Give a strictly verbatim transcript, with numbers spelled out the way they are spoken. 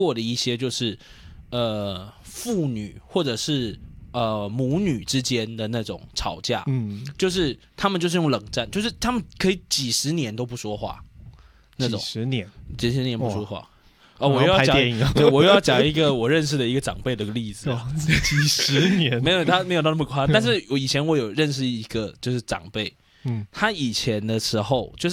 过的一些就是呃父女或者是呃母女之间的那种吵架，嗯，就是他们就是用冷战，就是他们可以几十年都不说话，那种几十年几十年不说话。哦，我又要讲，对，我又要讲一个我认识的一个长辈的例子、哦， 几十年没有他没有到那么夸张，但是我以前我有认识一个就是长辈，嗯，他以前的时候就是。